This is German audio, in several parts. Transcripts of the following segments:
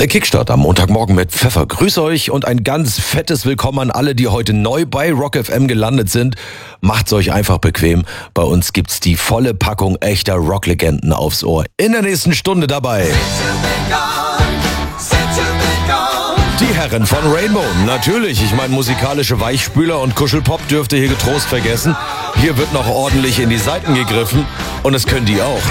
Der Kickstart am Montagmorgen mit Pfeffer. Grüß euch und ein ganz fettes Willkommen an alle, die heute neu bei Rock FM gelandet sind. Macht's euch einfach bequem. Bei uns gibt's die volle Packung echter Rocklegenden aufs Ohr. In der nächsten Stunde dabei die Herren von Rainbow. Natürlich, ich meine musikalische Weichspüler und Kuschelpop dürft ihr hier getrost vergessen. Hier wird noch ordentlich in die Seiten gegriffen und es können die auch.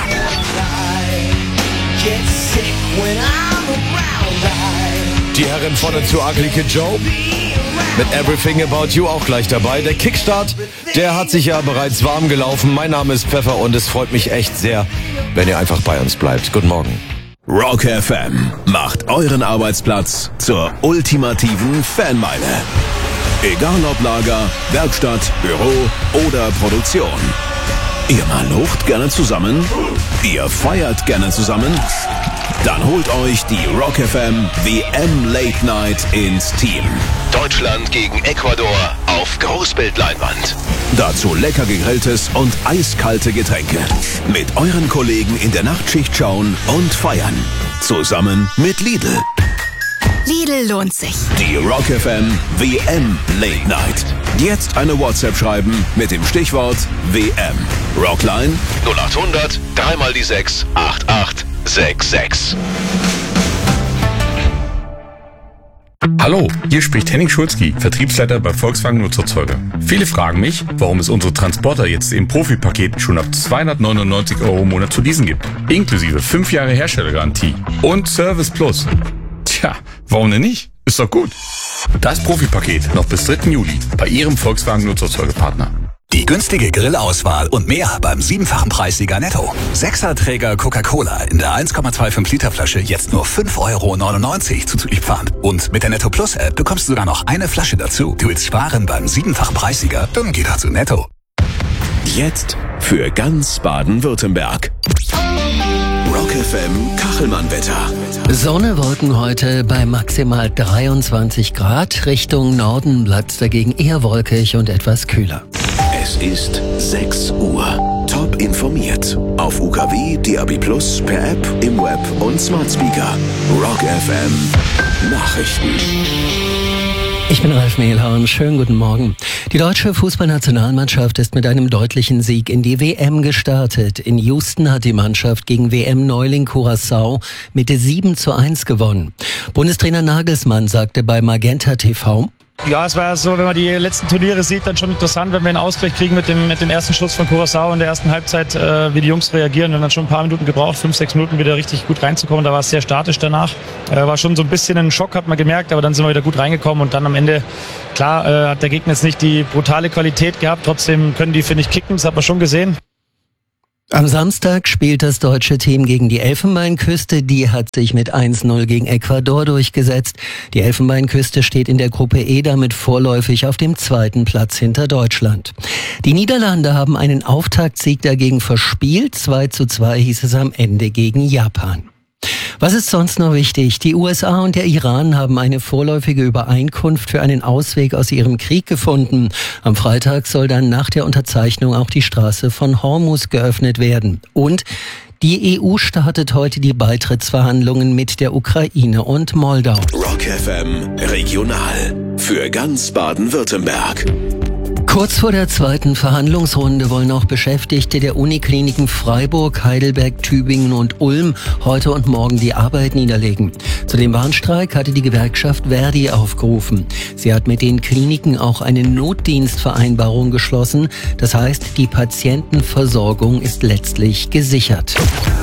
Die Herren von The Ugly Kid Joe mit Everything About You auch gleich dabei. Der Kickstart, der hat sich ja bereits warm gelaufen. Mein Name ist Pfeffer und es freut mich echt sehr, wenn ihr einfach bei uns bleibt. Guten Morgen. Rock FM macht euren Arbeitsplatz zur ultimativen Fanmeile. Egal ob Lager, Werkstatt, Büro oder Produktion. Ihr malucht gerne zusammen? Ihr feiert gerne zusammen? Dann holt euch die Rock FM WM Late Night ins Team. Deutschland gegen Ecuador auf Großbildleinwand. Dazu lecker gegrilltes und eiskalte Getränke. Mit euren Kollegen in der Nachtschicht schauen und feiern. Zusammen mit Lidl. Lidl lohnt sich. Die Rock FM WM Late Night. Jetzt eine WhatsApp schreiben mit dem Stichwort WM. Rockline 0800 3 mal die 6 8866. Hallo, hier spricht Henning Schulzki, Vertriebsleiter bei Volkswagen Nutzerzeuger. Viele fragen mich, warum es unsere Transporter jetzt im Profipaket schon ab 299 € im Monat zu leasen gibt. Inklusive 5 Jahre Herstellergarantie und Service Plus. Tja, warum denn nicht? Ist doch gut. Das Profipaket noch bis 3. Juli bei Ihrem Volkswagen Nutzerzeugerpartner. Die günstige Grillauswahl und mehr beim 7-fachen Preissieger Netto. 6er-Träger Coca-Cola in der 1,25 Liter Flasche jetzt nur 5,99 € zuzüglich Pfand. Und mit der Netto Plus App bekommst du sogar noch eine Flasche dazu. Du willst sparen beim 7-fachen Preissieger? Dann geh doch zu Netto. Jetzt für ganz Baden-Württemberg. Rock FM Kachelmann-Wetter. Sonne, Wolken heute bei maximal 23 Grad. Richtung Norden bleibt dagegen eher wolkig und etwas kühler. Es ist 6 Uhr. Top informiert. Auf UKW, DAB+, per App, im Web und Smart Speaker. Rock FM Nachrichten. Ich bin Ralf Mehlhorn. Schönen guten Morgen. Die deutsche Fußballnationalmannschaft ist mit einem deutlichen Sieg in die WM gestartet. In Houston hat die Mannschaft gegen WM-Neuling Curaçao mit 7:1 gewonnen. Bundestrainer Nagelsmann sagte bei Magenta TV: Ja, es war so, wenn man die letzten Turniere sieht, dann schon interessant, wenn wir einen Ausgleich kriegen mit dem ersten Schuss von Curaçao in der ersten Halbzeit, wie die Jungs reagieren. Wir haben dann schon ein paar Minuten gebraucht, 5-6 Minuten wieder richtig gut reinzukommen. Da war es sehr statisch danach. War schon so ein bisschen ein Schock, hat man gemerkt, aber dann sind wir wieder gut reingekommen und dann am Ende, klar, hat der Gegner jetzt nicht die brutale Qualität gehabt. Trotzdem können die, finde ich, kicken, das hat man schon gesehen. Am Samstag spielt das deutsche Team gegen die Elfenbeinküste. Die hat sich mit 1:0 gegen Ecuador durchgesetzt. Die Elfenbeinküste steht in der Gruppe E damit vorläufig auf dem 2. Platz hinter Deutschland. Die Niederlande haben einen Auftaktsieg dagegen verspielt. 2:2 hieß es am Ende gegen Japan. Was ist sonst noch wichtig? Die USA und der Iran haben eine vorläufige Übereinkunft für einen Ausweg aus ihrem Krieg gefunden. Am Freitag soll dann nach der Unterzeichnung auch die Straße von Hormuz geöffnet werden. Und die EU startet heute die Beitrittsverhandlungen mit der Ukraine und Moldau. Rock FM Regional für ganz Baden-Württemberg. Kurz vor der zweiten Verhandlungsrunde wollen auch Beschäftigte der Unikliniken Freiburg, Heidelberg, Tübingen und Ulm heute und morgen die Arbeit niederlegen. Zu dem Warnstreik hatte die Gewerkschaft Verdi aufgerufen. Sie hat mit den Kliniken auch eine Notdienstvereinbarung geschlossen. Das heißt, die Patientenversorgung ist letztlich gesichert.